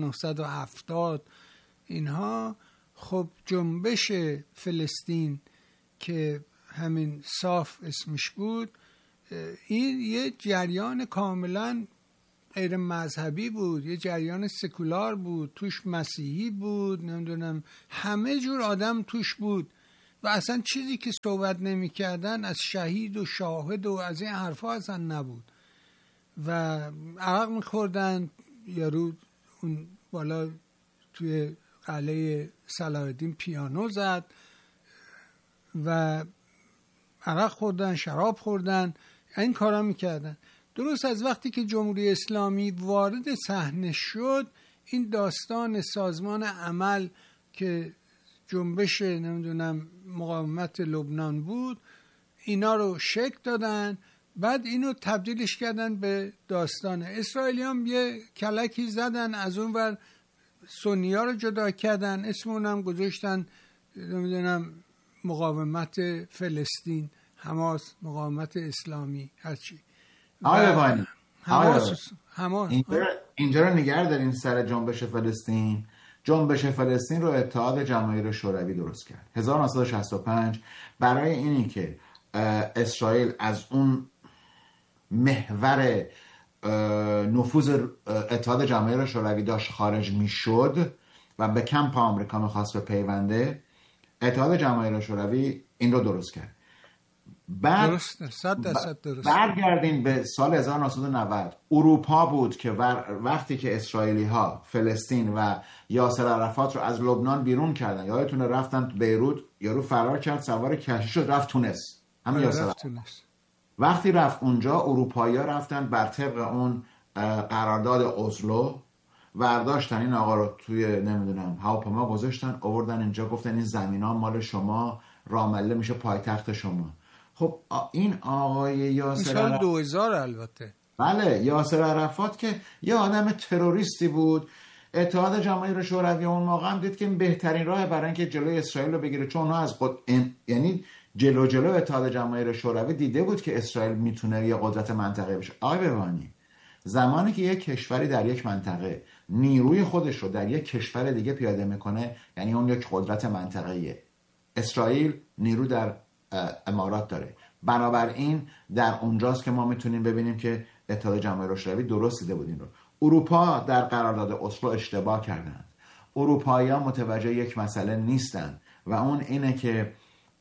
1970 اینها، خب جنبش فلسطین که همین صاف اسمش بود، این یه جریان کاملا غیر مذهبی بود، یه جریان سکولار بود، توش مسیحی بود، نمیدونم همه جور آدم توش بود و اصلا چیزی که صحبت نمی کردن از شهید و شاهد و از این حرفا اصلا نبود و عرق می خوردن. یارو اون بالا توی قلعه صلاح الدین پیانو زد و عرق خوردن، شراب خوردن، این کارا میکردن. درست از وقتی که جمهوری اسلامی وارد صحنه شد، این داستان سازمان عمل که جنبش نمیدونم مقاومت لبنان بود، اینا رو شکل دادن، بعد اینو تبدیلش کردن به داستان. اسرائیلی هم یه کلکی زدن، از اون ور سنی ها رو جدا کردن، اسمون هم گذاشتن نمیدونم مقاومت فلسطین، حماس، مقاومت اسلامی، هرچی. حماس اینجا رو نگه دارین سر جنبش فلسطین. جنبش فلسطین رو اتحاد جماهیر شوروی درست کرد 1965 برای اینی که اسرائیل از اون محور نفوذ اتحاد جماهیر شوروی داشت خارج میشد و به کمپ آمریکا میخواست به پیونده. اتحاد جماهیر شوروی این رو درست کرد. درست. برگردین به سال 1990. اروپا بود که وقتی که اسرائیلی ها فلسطین و یاسر عرفات رو از لبنان بیرون کردن، یادتونه رفتن بیروت، یارو فرار کرد، سوار کشتی شد، رفت تونس. همین یاسر وقتی رفت اونجا، اروپایی‌ها رفتن بر طبق اون قرارداد اسلو برداشتن این آقا رو توی نمیدونم هواپیما گذاشتن، آوردن اینجا، گفتن این زمینا مال شما، رامله میشه پایتخت شما. خب این آقای یاسر سال 2000 البته. بله، یاسر عرفات که یه آدم تروریستی بود. اتحاد جماهیر شوروی اون موقع هم دید که این بهترین راه برای اینکه جلوی اسرائیل رو بگیره، چون اونها از خود یعنی جلو اتحاد جماهیر شوروی دیده بود که اسرائیل میتونه یه قدرت منطقه بشه. آقای بهبانی، زمانی که یک کشوری در یک منطقه نیروی خودش رو در یک کشور دیگه پیاده میکنه، یعنی اون یک قدرت منطقه‌ایه. اسرائیل نیرو در امارات داره، بنابراین در اونجاست که ما میتونیم ببینیم که اتحاد جماهیر شوروی درست دیده بود این رو. اروپا در قرارداد اسلو اشتباه کردند. اروپایی‌ها متوجه یک مسئله نیستن و اون اینه که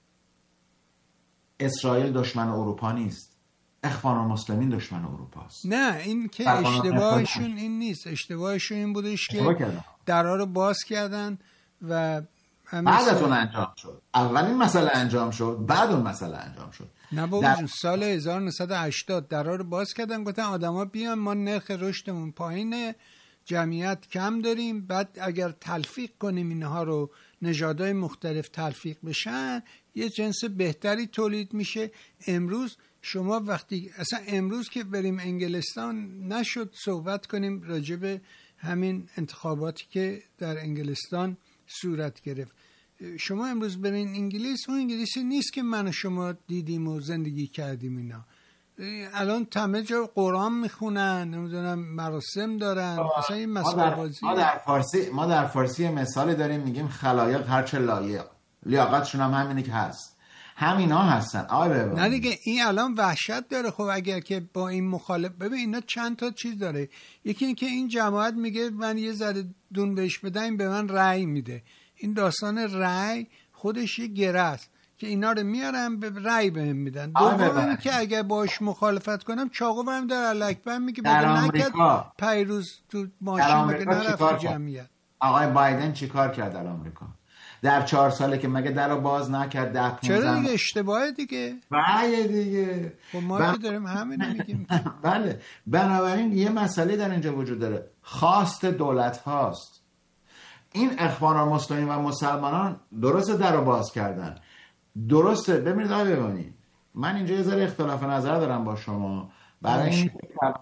اسرائیل دشمن اروپا نیست، اخوان المسلمین دشمن اروپاست. نه، این که اشتباهشون این نیست، اشتباهشون این بودش که درها رو باز کردن و بعد از اون انجام شد. اولین مسئله انجام شد، بعد اون مسئله انجام شد. نه بابا جون، سال 1980 درها رو باز کردن، گفتن آدما بیان، ما نرخ رشدمون پایینه، جمعیت کم داریم، بعد اگر تلفیق کنیم اینها رو، نژادهای مختلف تلفیق بشن، یه جنس بهتری تولید میشه. امروز شما وقتی اصلا امروز که بریم انگلستان، نشد صحبت کنیم راجع به همین انتخاباتی که در انگلستان صورت گرفت. شما امروز برین انگلیس، اون انگلیسی نیست که من و شما دیدیم و زندگی کردیم. اینا الان همه جا قرآن میخونن، نمیدونم مراسم دارن، اصلا این مسئله بازی. ما در فارسی مثالی داریم میگیم خلایق هرچه لایق، لیاقتشون هم همینی که هست، همینا هستن. نه دیگه، این الان وحشت داره. خب اگر که با این مخالف، ببین اینا چند تا چیز داره. یکی این که این جماعت میگه من یه ذره دون بهش بدم، این به من رأی میده. این داستان رأی خودش یه گره است که اینا رو میارن به رأی بهم میدن. دوم که اگر باش مخالفت کنم چاقو برم در الکبر میگه بده نکرد پیروز تو ماشین مگه نرفت جمعیت. آقای بایدن چیکار کرد در آمریکا؟ در 4 ساله که مگه در رو باز نکرد، 10-15 چرا دیگه؟ اشتباهه دیگه. بله دیگه. خب ما که داریم همین میگیم. بله، بنابراین یه مسئله در اینجا وجود داره، خواست دولت هاست. این اخوان المسلمین و مسلمانان درسته در رو باز کردن، درسته. ببینید آقای ببینید، من اینجا یه ذره اختلاف نظر دارم با شما. برای این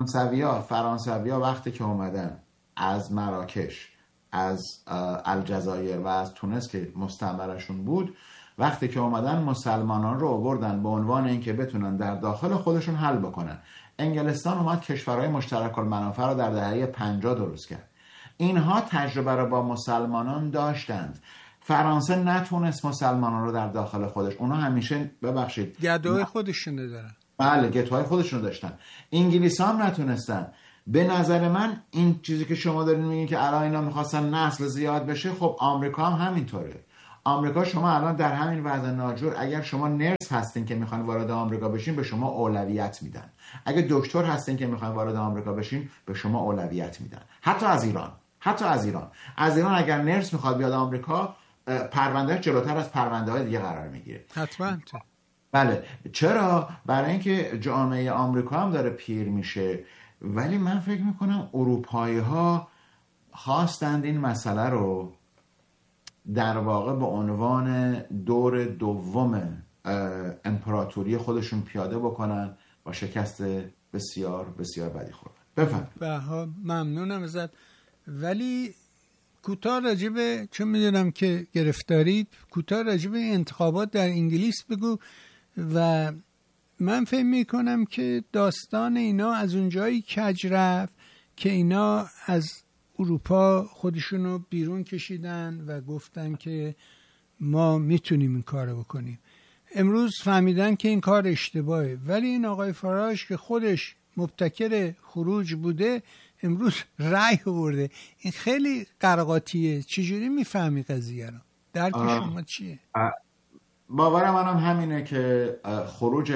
فرانسوی‌ها وقتی که اومدن از مراکش، از الجزایر و از تونس که مستعمرشون بود، وقتی که اومدن مسلمانان رو آوردن به عنوان اینکه بتونن در داخل خودشون حل بکنن. انگلستان اومد کشورهای مشترک المنافع رو در دهه 50 درست کرد. اینها تجربه رو با مسلمانان داشتند. فرانسه نتونست مسلمانان رو در داخل خودش، اونا همیشه ببخشید گدای خودشونه دارن. بله گتوهای خودشون داشتن، انگلیس هم نتونستن. به نظر من این چیزی که شما دارین میگین که الان اینا میخواستن نسل زیاد بشه، خب آمریکا هم همینطوره. آمریکا شما الان در همین وضع ناجور اگر شما نرس هستین که میخوان وارد آمریکا بشین به شما اولویت میدن، اگه دکتر هستین که میخوان وارد آمریکا بشین به شما اولویت میدن. حتی از ایران اگر نرس میخواد بیاد آمریکا پروندهش جلوتر از پرونده های دیگه قرار میگیره. حتما. بله. چرا؟ برای اینکه جامعه آمریکا هم داره پیر میشه. ولی من فکر میکنم اروپایی ها خواستند این مسئله رو در واقع به عنوان دور دوم امپراتوری خودشون پیاده بکنن و شکست بسیار بسیار بدی خوردن. بفهم. ممنونم ازت. ولی کوتاه راجب، چون میدونم که گرفتارید، کوتاه راجب انتخابات در انگلیس بگو. و من فکر میکنم که داستان اینا از اونجایی کج رفت که اینا از اروپا خودشونو بیرون کشیدن و گفتن که ما میتونیم این کارو بکنیم. امروز فهمیدن که این کار اشتباهه، ولی این آقای فاراج که خودش مبتکر خروج بوده امروز رأی آورده. این خیلی قرقاتیه. چجوری میفهمی قضیه رو؟ درک شما چیه؟ باور منم همینه که خروج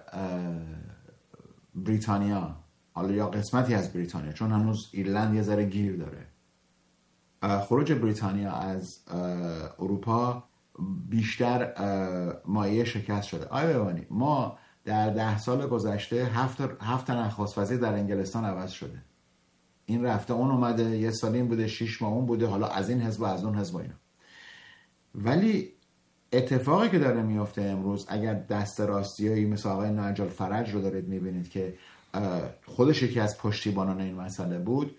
بریتانیا، حالا یا قسمتی از بریتانیا، چون هنوز ایرلند یه ذره گیر داره، خروج بریتانیا از اروپا بیشتر مایه شکست شده. آیا ببینید ما در 10 سال گذشته 7 نخست وزیر در انگلستان عوض شده. این رفته اون اومده، یه سال این بوده، 6 ماه اون بوده، حالا از این حزب و از اون حزب اینا. ولی اتفاقی که داره میفته امروز، اگر دست راستیایی مثل آقای نایجل فرج رو دارید میبینید که خودش یکی از پشتیبانان این مسئله بود،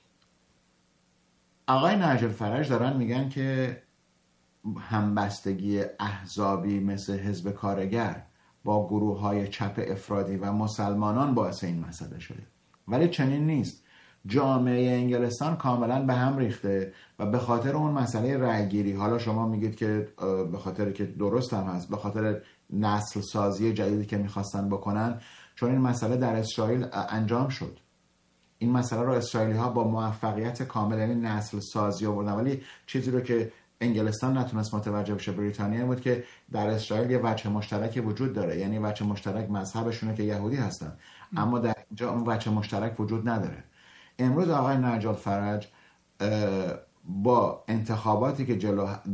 آقای نایجل فرج دارن میگن که همبستگی احزابی مثل حزب کارگر با گروه های چپ افرادی و مسلمانان باعث این مسئله شده. ولی چنین نیست. جامعه انگلستان کاملا به هم ریخته و به خاطر اون مسئله رأیگیری، حالا شما میگید که به خاطر که درست هم هست، به خاطر نسل سازی جدیدی که میخواستن بکنن، چون این مسئله در اسرائیل انجام شد. این مسئله رو اسرائیلی ها با موفقیت کامل، یعنی نسل سازی آوردن. ولی چیزی رو که انگلستان نتونست متوجه بشه بریتانیا بود که در اسرائیل یه وجه مشترکی وجود داره، یعنی وجه مشترک مذهبشونه که یهودی هستن، اما در اینجا اون وجه مشترک وجود نداره. امروز آقای نایجل فرج با انتخاباتی که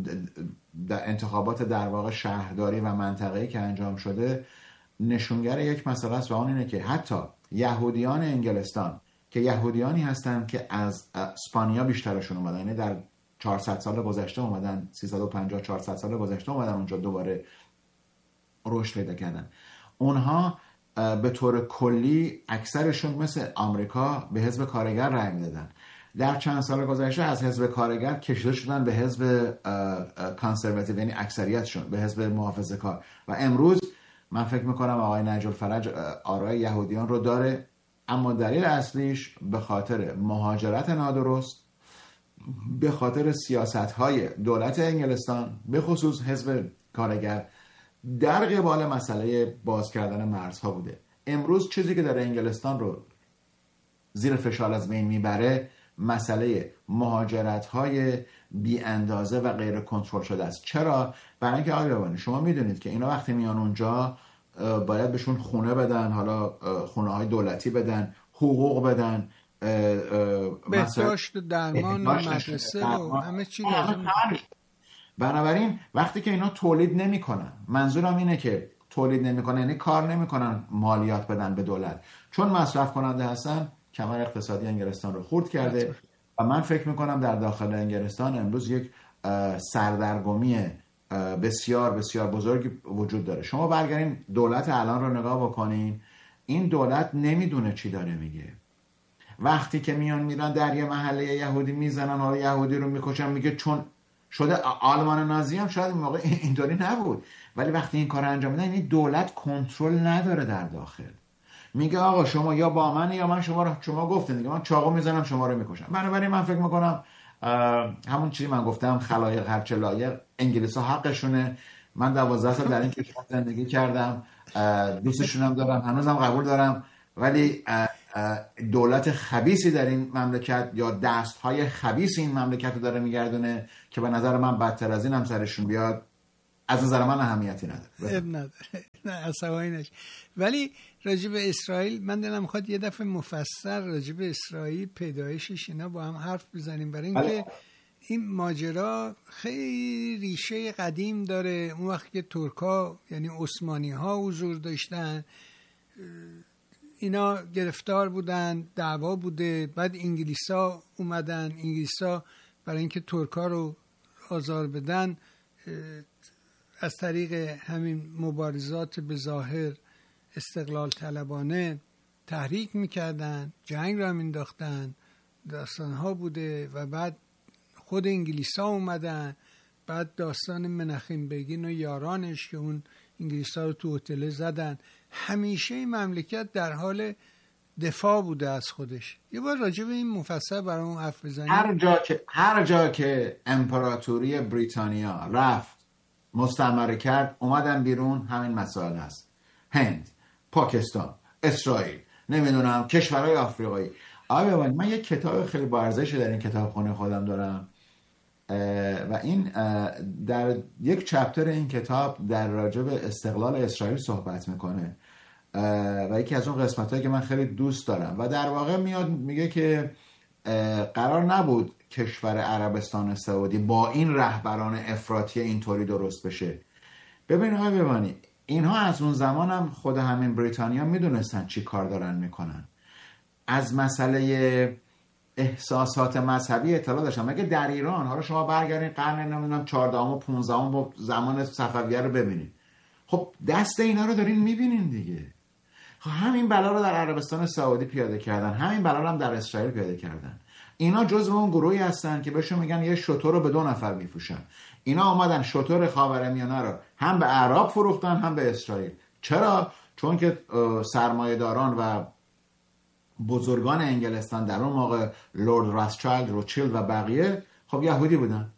انتخابات در واقع شهرداری و منطقه‌ای که انجام شده نشونگر یک مسئله است، و اون اینه که حتی یهودیان انگلستان که یهودیانی هستن که از اسپانیا بیشترشون اومدن، یعنی در 400 سال گذشته اومدن، 350 400 سال گذشته اومدن اونجا دوباره رشد پیدا کردن، اونها به طور کلی اکثرشون مثل آمریکا به حزب کارگر رأی میدادن. در چند سال گذشته از حزب کارگر کشیده شدن به حزب کانسرواتیو، یعنی اکثریتشون به حزب محافظه‌کار. و امروز من فکر میکنم آقای نایجل فرج آرای یهودیان رو داره، اما دلیل اصلیش به خاطر مهاجرت نادرست، به خاطر سیاست‌های دولت انگلستان به خصوص حزب کارگر در قبال مسئله باز کردن مرزها بوده. امروز چیزی که داره انگلستان رو زیر فشار از بین میبره مسئله مهاجرت‌های بی اندازه و غیر کنترل شده است. چرا؟ برای اینکه آقای شما میدونید که اینا وقتی میان اونجا باید بهشون خونه بدن، حالا خونه های دولتی بدن، حقوق بدن، بهداشت، درمان و مدرسه و همه چی لازم. بنابراین وقتی که اینا تولید نمی‌کنن، منظورم اینه که تولید نمی‌کنن یعنی کار نمی‌کنن مالیات بدن به دولت، چون مصرف کننده هستن، کمر اقتصادی انگلستان رو خرد کرده. و من فکر می‌کنم در داخل انگلستان امروز یک سردرگمی بسیار بسیار بزرگی وجود داره. شما برگردین دولت الان رو نگاه بکنین، این دولت نمیدونه چی داره میگه. وقتی که میرن در یه محله یهودی میزنن، حالا یهودی رو میکشن، میگه چون شده آلمان نازی هم شاید این موقع اینطوری نبود، ولی وقتی این کار انجام میدن این دولت کنترل نداره در داخل. میگه آقا شما یا با من یا من شما گفتین دیگه، من چاقو میزنم شما رو میکشم. بنابراین من فکر میکنم همون چیزی من گفتم، خلایق هرچه لایق، انگلیس‌ها حقشونه من 12 سال در این کشور زندگی کردم، دوستشون هم دارم، هنوزم قبول دارم، ولی دولت خبیثی در این مملکت یا دستهای خبیث این مملکت رو داره میگردونه که به نظر من بدتر از این هم سرشون بیاد از نظر من اهمیتی نداره. نه عصبانی نش. ولی راجب اسرائیل من دلم میخواد یه دفعه مفصل راجب اسرائیل پیدایشش اینا با هم حرف بزنیم، برای اینکه این ماجرا خیلی ریشه قدیم داره. اون وقت که ترکا یعنی عثمانی ها حضور داشتن، اینا گرفتار بودن، دعوا بوده، بعد انگلیسا اومدن، انگلیسا برای اینکه ترکا رو آزار بدن از طریق همین مبارزات به ظاهر استقلال طلبانه تحریک میکردن، جنگ را مینداختن، داستانها بوده. و بعد خود انگلیسا اومدن، بعد داستان مناخیم بگین و یارانش که اون انگلیسا رو تو هتل زدن. همیشه این مملکت در حال دفاع بوده از خودش. یه بار راجع به این مفصل برامون حرف بزنیم. هر جا که امپراتوری بریتانیا رفت مستعمره کرد اومدن بیرون، همین مسائل هست. هند، پاکستان، اسرائیل، نمیدونم کشورهای آفریقایی. آقای من یک کتاب خیلی با ارزشی در این کتابخانه خودم دارم و این در یک چپتر این کتاب در راجع به استقلال اسرائیل صحبت میکنه و یکی از اون قسمتایی که من خیلی دوست دارم و در واقع میاد میگه که قرار نبود کشور عربستان سعودی با این رهبران افراطی اینطوری درست بشه. ببین آقای ببانی، اینها از اون زمان هم خود همین بریتانیا میدونستن چی کار دارن میکنن. از مسئله احساسات مذهبی اطلاع داشتن. مگه در ایران، حالا شما برگردین قرن نمیدونم 14 و 15 با زمان صفویه رو ببینید، خب دست اینا رو دارین میبینین دیگه. خب همین بلا رو در عربستان سعودی پیاده کردن، همین بلا رو هم در اسرائیل پیاده کردن. اینا جزو اون گروهی هستن که بهشون میگن یه شتر رو به 2 نفر میفروشن. اینا اومدن شتر خاورمیانه رو هم به اعراب فروختن هم به اسرائیل. چرا؟ چون که سرمایه‌داران و بزرگان انگلستان در اون موقع لورد راثچایلد، روچیلد و بقیه خب یهودی بودن.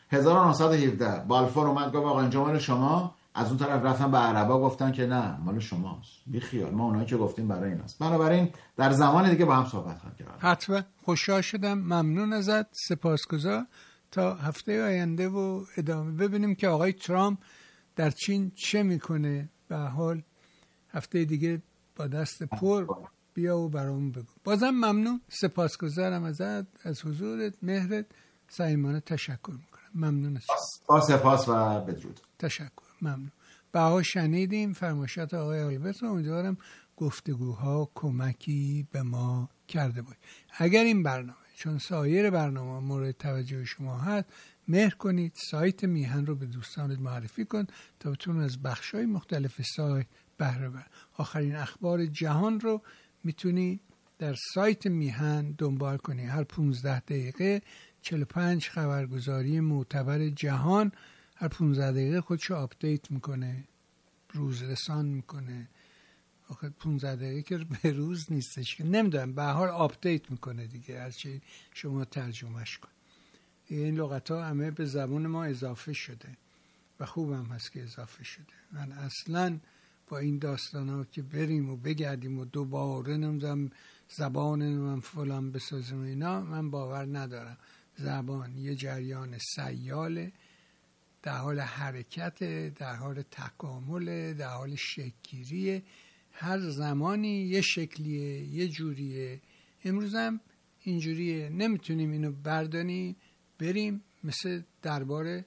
1917 بالفور اومد گفت آقا اینجا مال شما. از اون طرف رفتن به عربا گفتن که نه مال شماست، بی خیال، ما اونایی که گفتیم برای ایناست. بنابراین در زمان دیگه با هم صحبت خواهیم کرد. حتما. خوشحال شدم، ممنون ازت، سپاسگزار. تا هفته آینده و ادامه ببینیم که آقای ترامپ در چین چه میکنه. به حال هفته دیگه با دست پر بیا و برام بگو. بازم ممنون، سپاسگزارم ازت، از حضورت، مهرت. صمیمانه تشکر میکنم. ممنون از با سپاس و بدرود. تشکر، ممنون. بها شنیدیم فرمایشات آقای آلبرت. امیدوارم گفتگوها کمکی به ما کرده باشه. اگر این برنامه چون سایر برنامه مورد توجه شما هست، مهر کنید سایت میهن رو به دوستانت معرفی کن تا بتونن از بخش‌های مختلف سایت بهره ببرن. آخرین اخبار جهان رو میتونی در سایت میهن دنبال کنی. هر 15 دقیقه 45 خبرگزاری معتبر جهان هر 15 دقیقه خودشو آپدیت میکنه، روزرسان میکنه. آخه 15 دقیقه که به روز نیستش که، نمیدونم، به هر حال آپدیت میکنه دیگه، هرچی شما ترجمهش کن. این لغت ها همه به زبان ما اضافه شده و خوبم هست که اضافه شده. من اصلا با این داستان ها که بریم و بگردیم و دوباره نمیدونم زبان نمیدونم فلان بسازیم اینا، من باور ندارم. زبان یه جریان سیاله، در حال حرکت، در حال تکامل، در حال شکل‌گیریه. هر زمانی یه شکلیه، یه جوریه. امروز هم اینجوریه. نمیتونیم اینو برداریم بریم مثل دربار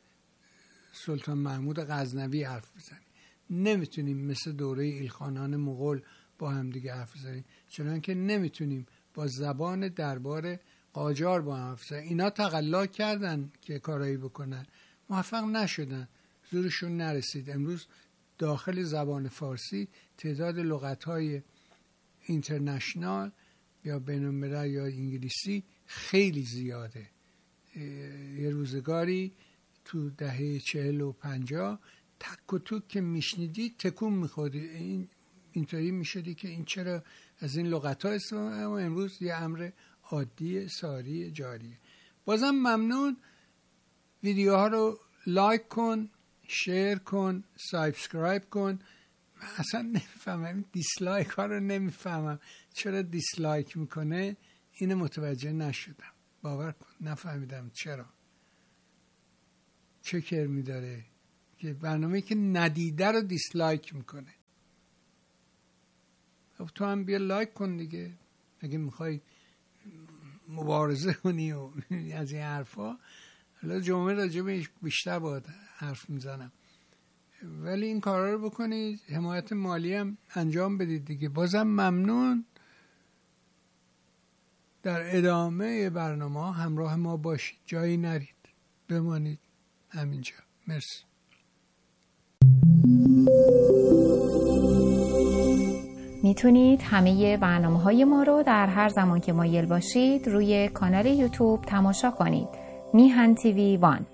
سلطان محمود غزنوی حرف بزنیم. نمیتونیم مثل دوره ایلخانان مغول با هم دیگه حرف بزنیم، چنانکه نمیتونیم با زبان دربار قاجار با هم حرف بزنیم. اینا تقلا کردن که کارایی بکنن، موفق نشدن، زورشون نرسید. امروز داخل زبان فارسی تعداد لغت‌های اینترنشنال یا بین‌الملل یا انگلیسی خیلی زیاده. یه روزگاری تو دهه 40 و 50 تک و توک که میشنیدی تکون میخوردی، اینطوری میشدی که این چرا از این لغت‌ها استفاده، اما امروز یه امر عادی ساری جاریه. بازم ممنون. ویدیوها رو لایک کن، شیر کن، سابسکرایب کن. من اصلا نمیفهمم دیسلایک ها رو، نمیفهمم چرا دیسلایک میکنه. اینو متوجه نشدم، باور کن نفهمیدم چرا. چه کرمی داره که برنامه که ندیده رو دیسلایک میکنه؟ خب تو هم بیا لایک کن دیگه اگه میخوای مبارزه کنی و از این حرفا. حالا جمعه راجبش بیشتر باید حرف میزنم، ولی این کارا رو بکنید، حمایت مالی هم انجام بدید دیگه. بازم ممنون. در ادامه برنامه همراه ما باشید، جایی نرید، بمانید همینجا. مرسی. میتونید همه برنامه‌های ما رو در هر زمان که مایل باشید روی کانال یوتیوب تماشا کنید. میهن تیوی 1.